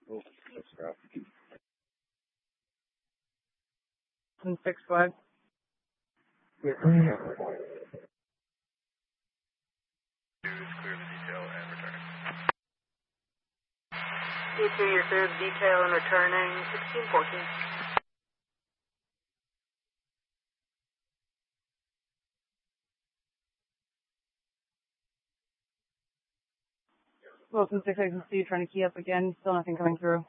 Oh, that's rough. 6, go ahead. Clear the detail and returning. E2, you're clear the detail and returning 1614. Wilson 6, I can see you trying to key up again. Still nothing coming through.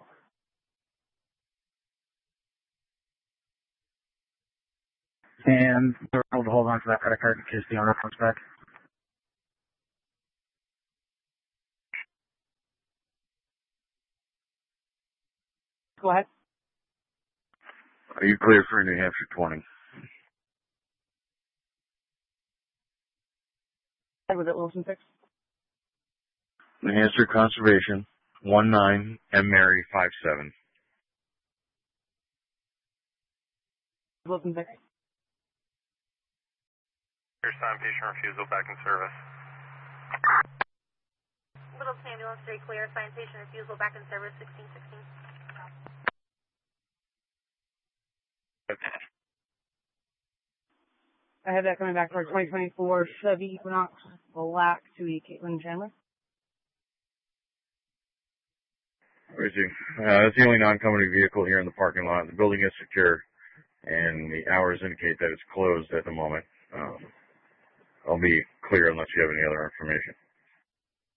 And we're able to hold on to that credit card in case the owner comes back. Go ahead. Are you clear for New Hampshire 20? Was it Wilson 6? New Hampshire Conservation 19 M Mary 57. Wilson 6. First time patient refusal back in service. Littleton ambulance, very clear. Assigned patient refusal back in service 1616. I have that coming back for 2024 Chevy Equinox Black to Caitlin Chandler. Where is he? That's the only non-company vehicle here in the parking lot. The building is secure, and the hours indicate that it's closed at the moment. I'll be clear unless you have any other information.